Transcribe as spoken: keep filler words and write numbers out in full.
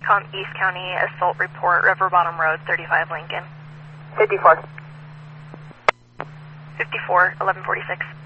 Com East County assault report, River Bottom Road, thirty-five Lincoln. fifty-four. fifty-four, eleven forty-six.